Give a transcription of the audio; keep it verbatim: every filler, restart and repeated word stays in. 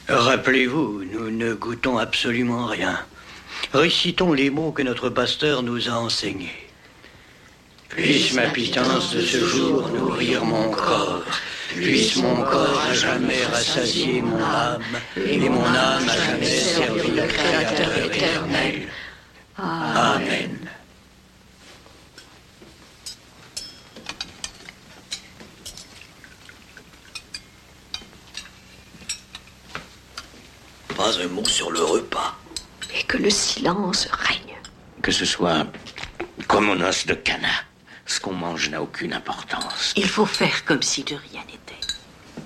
Rappelez-vous, nous ne goûtons absolument rien. Récitons les mots que notre pasteur nous a enseignés. Puisse ma pitance de ce jour nourrir mon corps. Puisse mon corps à jamais rassasier mon âme, et mon âme à jamais servir le Créateur éternel. Amen. Pas un mot sur le repas. Et que le silence règne. Que ce soit comme aux noces de Cana. Ce qu'on mange n'a aucune importance. Il faut faire comme si de rien n'était.